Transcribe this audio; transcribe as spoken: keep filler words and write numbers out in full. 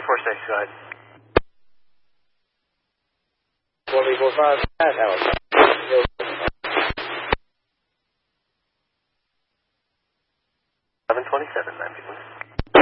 four six, go ahead. one three four five, at Halifax. eleven twenty-seven, nine people.